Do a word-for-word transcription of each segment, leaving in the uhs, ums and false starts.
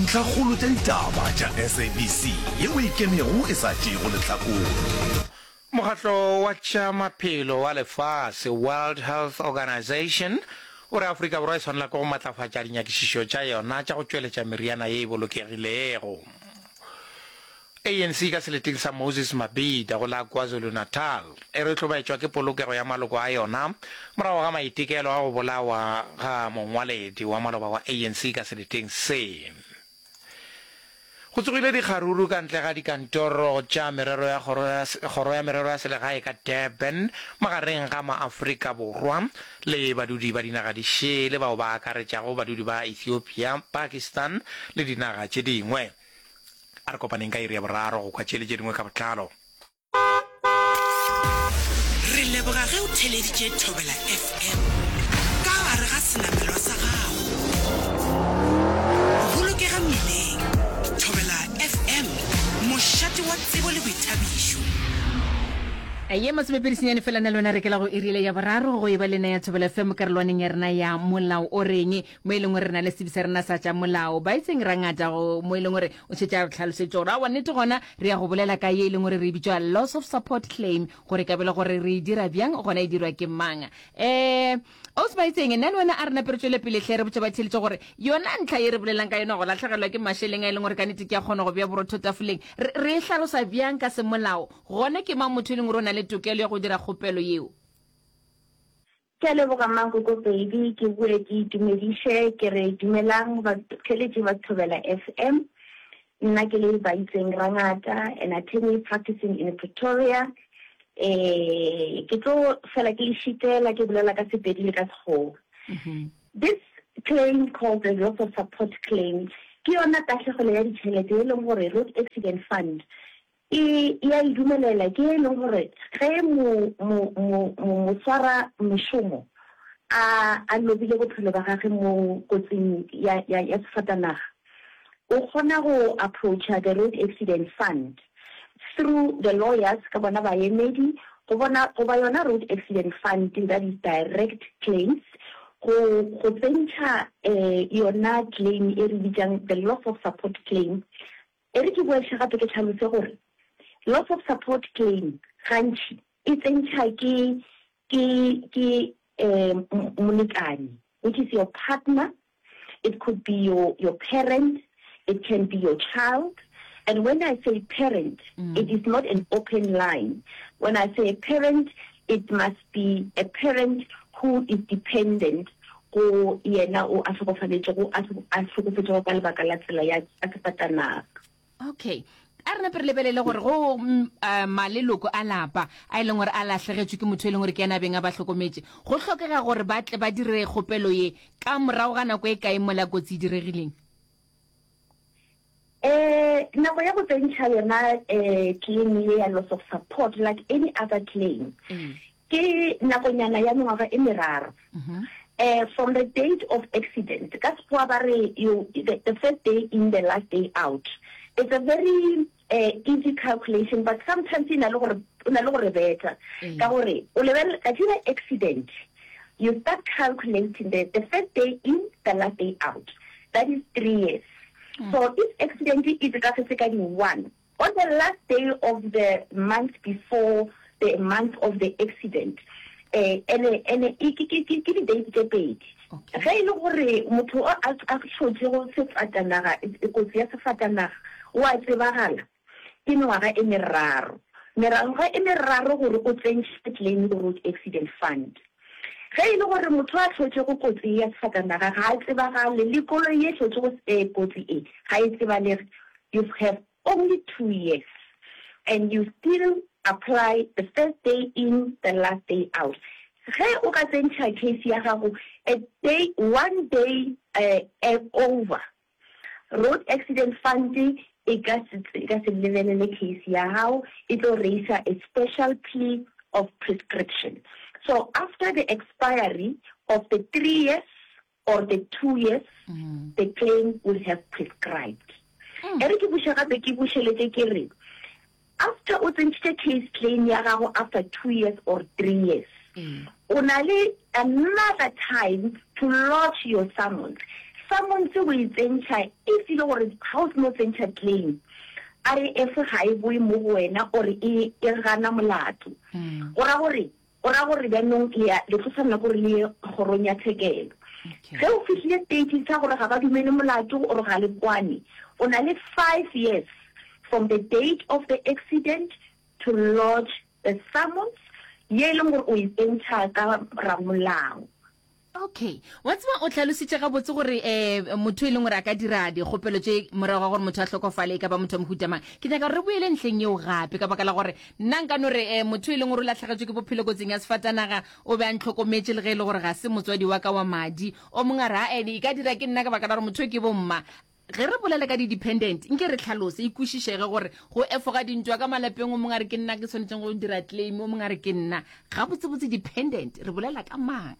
dintlhakgolo tša ditaba tša S A B C yeo e kemego e sa tšego lehlakong. Mokgatlo wa tša maphelo wa lefase World Health Organization o re Afrika Borwa e swanela ke go matlafatša dinyakišišo tša yona tša go tšweletša meriana ye e bolokegilego. A N C ka seleteng sa Moses Mabhida go la KwaZulu Natal e re tlobaetšwa ke polokego ya maloko a yona morago ga maitekelo a go bolawa ga mongwaledi wa maloba wa A N C ka seleteng se. Go tsogile dikgaruru ka ntle ga dikantoro tša merero ya kgoro ya merero ya selegae ka Durban magareng ga maAfrika Borwa le badudi ba dinaga di šele bao ba akaretšago badudi ba Ethiopia, Pakistan le dinaga tše dingwe. A re kopaneng ka iri ya boraro go kwa tšele tše dingwe ka botlalo. Re leboga ge o theleditše Thobela F M ka gare ga senamelwa sa gago. Bolokega mmileng. Thobela F M, mošate wa tsebo le boithabišo. Aye masebepedisinyane fela na lona re ke la go irile ya boraro go e ba lena ya Thobela F M ka relwaneng ya rena ya molao o reng mo e leng gore rena le sebisa rena sa tša molao ba itseng ra ngata go mo e leng gore o tšhetša tlhalosetšo gore a wa nnete gona re ya go bolela ka ye e leng gore re bitswa loss of support claim gore ka bela gore re dira bjang gona e dirwa ke mang. um os ba itseng nna le wena a rena peretšwele pele hle re botse ba theletše gore yona ntlha ye re bolelang ka yona go latlhegelwa ke mašeleng a e leng gore ka nnete ke ya kgona go bja borotho tafoleng re e hlalosa bjang ka semolao gona ke mang motho e leng gore o na le tokelo ya go dira kgopelo yeo. Ke leboga Mankoko baby ke bue ke itumediše ke re dumelang ba theletše ba Thobela F M nna ke le ba itseng Rangata an attorney practicing in Pretoria. eh ke tlo fela ke ishitela ke bolela ka sepedi le ka sekgowa. This claim called the loss of support claim ke yona tatlhegelo ya ditšhelete e leng gore road accident fund e ya idumelela ke e leng gore ge mo mo mo mo swara mešomo a a lobile bophelo ba gagwe mo kotsing ya ya ya sefatanaga o kgona go approacha the road accident fund through the lawyers ka bona baemedi go bona go ba yona road accident fund that is direct claims go go tsentšha eh yona claim e re bitsang the loss of support claim e re ke boeša gape ke tlhalose gore loss of support claim gantši e tsentšha ke ke ke um molekane which is your partner. It could be your your parent, it can be your child. And when I say parent, mm. it is not an open line. When I say parent, it must be a parent who is dependent go yena o a tlhokofaletše go a tlhokofetše go ka lebaka la tsela ya sefatanaga. Okay. A re nape re lebelele gore go maleloko a lapa a e leng gore a latlhegetswe ke motho e leng gore ke ena beng a ba tlhokometse go tlhokega gore ba tle ba dire kgopelo ye ka morago ga nako e kae mola kotsi e diregileng. Eh nako ya go tsentšha yona eh claim ye ya loss of support like any other claim ke nakonyana ya mengwaga e meraro. Uh, from the date of accident, that's probably you the, the first day in, the last day out. It's a very uh, easy calculation, but sometimes in a lot of better. At an accident, you start calculating the, the first day in, the last day out. That is three years. Mm. So if accident is one, on the last day of the month before the month of the accident, eh ene ene ikikiki ke date tse pedi ga ile gore motho a a tshotse go sefatanaga e kotsi ya sefatanaga wa tsebagala ke ngwaga e meraro meraro e meraro gore o tsentse claim go road accident fund. Ga ile gore motho a tshotse go kotsi ya sefatanaga ga a tsebagale le kolo ye tshotse go e kotsi e ga e tsebale you have only two years and you still apply the first day in, the last day out. Ge o ka tsentšha case ya gago a day one day uh, uh, over road accident fund e ka se lebelele case ya gago it will raise a special plea of prescription. So after the expiry of the three years or the two years mm. the claim will have prescribed. Mm. Ere ke busha gape ke busheletse ke re after o tsentšhe case claim ya gago after two years or three years mm. o na le another time to lodge your summons summons o e tsentšha if ile gore ga o se no tsentšha claim a re e se ga e boe mo go wena ore e gana molato o ra gore o ra gore bjanong ya le tlosanela gore le kgorong ya tshekelo ge o fitlhile stage sa gore ga ba dumele molato ore ga le kwane o na le five years from the date of the accident to lodge the summons ye leng gore o e tsentšha ka ramolao. Okay, what's ma o tlhalositse ga botse gore eh motho e leng gore a ka dira di gopelo tse morago ga gore motho a tlhokofale ka ba motho mohutama ke nyaka re boele ntleng eo gape ka baka la gore nna nka no re eh motho e leng gore o latlhagetswe ke bophelo kotsing ya sefatanaga o be a ntlhokometse le ge le gore ga se motswadi wa ka wa madi o monga ra ene ka dira ke nna ka baka la gore motho ke bomma ge re bolela ka di dependent nke re tlhalose e kwišišege gore go efoga dintwa ka malapeng o monga re ke nna ke tshwanetseng go dira claim o monga re ke nna ga botsebotse dependent re bolela ka mang?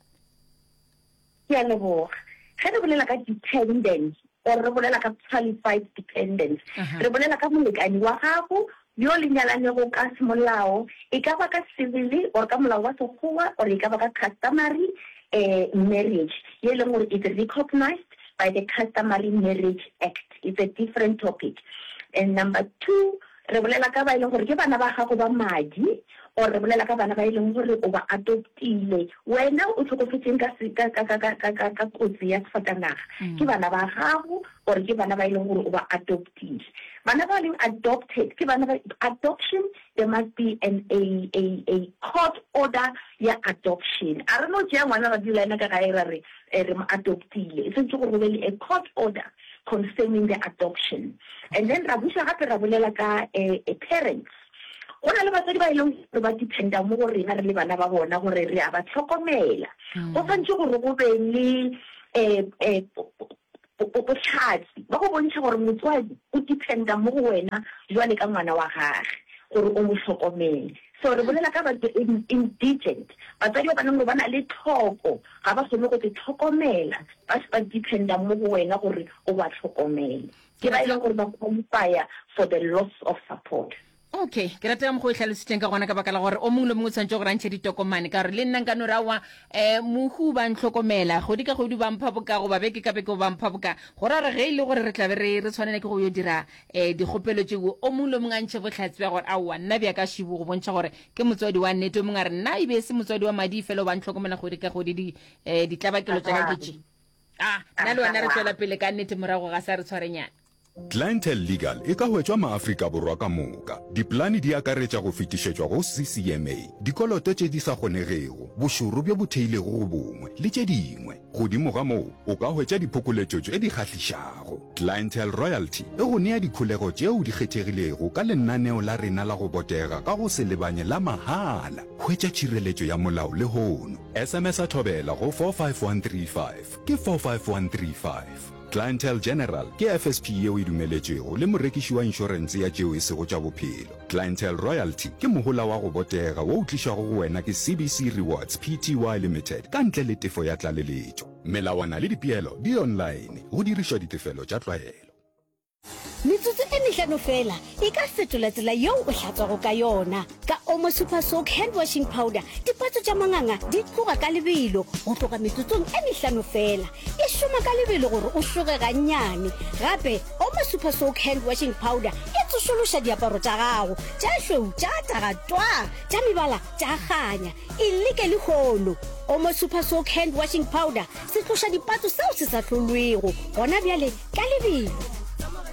Ya leboga ge re bolela ka dependence or re bolela ka qualified dependence re bolela ka molekani wa gago yo le nyalanego ka semolao e ka ba ka civil or ka molao wa sekgowa or e ka ba ka customary eh, marriage ye leng gore it's recognized by the Customary Marriage Act. It's a different topic. And number two, re bolela ka ba ile gore ke bana ba gago ba madi or re bolela ka bana ba ile gore o ba adoptile wena o tlhokofetseng ka ka ka ka ka ka kotsi ya sefatanaga ke bana ba gago or ke bana ba ile gore o ba adoptile bana ba leng adopted ke bana ba adoption there must be an a a a court order ya adoption a re no tšea ngwana ba dila ena ka ga e ra re re mo adoptile e sentse gore go be le a court order concerning the adoption. And then Rabusha gape ra bolela ka a parents go na le batsadi ba ileng re ba dependa mo gore rena re le bana ba bona gore re a ba tlhokomela go tshwantse gore go be le eh eh botlhatsi ba go bontsha gore motswadi o dependa mo go wena jwale ka ngwana wa gagwe gore o mo tlhokomele. So re bolela ka batho indigent batsadi ba baneng ba na le tlhoko ga ba kgone go te tlhokomela ba se dependa mo go wena gore o ba tlhokomele ke ba ile gore ba qualify for the loss of support. Okay, ke rata mo go tlhalositseng ka gona ka baka la gore o mongwe le mongwe tshwantse go rantšhe ditokomane ka gore le nna nka no rawa eh mohu ba ntlhokomela go di ka go di ba mpha boka go ba beke ka beke go ba mpha boka go ra re ge ile gore re tla be re re tshwanela ke go yo dira eh digopelo tsego o mongwe le mongwe a ntse botlhatsi ba gore a wa nna bja ka shibo go bontšha gore ke motswadi wa nnete o mongwe a re nna e be se motswadi wa madi fela ba ntlhokomela go di ka go di eh ditlabakelo tsa ka ditše ah nna le wena re tswela pele ka nnete morago ga sa re tshwarenyana. Clientele Legal e ka hwetšwa maAfrika borwa ka moka. Diplani di akaretša go fetišetšwa go C C M A, dikoloto tše di sa kgonegego, bošoro bjo bo theilego go bongwe, le tše dingwe. Godimo ga moo, o ka hwetša diphokoletšo tše di kgahlišago. Clientele Royalty e go nea dikholego tšeo di kgethegilego ka lenaneo la rena la go botega ka go se lebanye la mahala. Hwetša tšhireletšo ya molao le hono. S M S a thobela go four five one three five ke four five one three five. Clientele General ke F S P yeo e dumeletšego le morekiši wa inšorense ya tšeo e sego tša bophelo. Clientele Royalty ke mohola wa go botega wo o tlišago go wena ke C B C Rewards Pty Limited ka ntle le tefo ya tlaleletšo. Melawana le dipeelo di online go dirišwa ditefelo tša tlwaelo. Metsotso e mehlano fela e ka fetola tsela yeo o hlatswago ka yona ka Omo Super Soak hand washing powder. Dipatso tša manganga di tloga ka lebelo go tloga metsotsong e mehlano fela e šoma ka lebelo gore o šoge gannyane. Gape Omo Super Soak hand washing powder e tsošološa diaparo tša gago tša šweu tša tagatwa tša mebala tša ganya e leke le kgono. Omo Super Soak hand washing powder se tloša dipatso seo se sa hlolwego gona bjale ka lebelo.